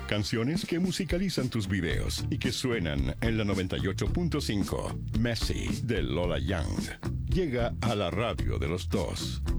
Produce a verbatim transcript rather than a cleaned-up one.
Canciones que musicalizan tus videos y que suenan en la noventa y ocho punto cinco. Messi, de Lola Young. Llega a la radio de los dos.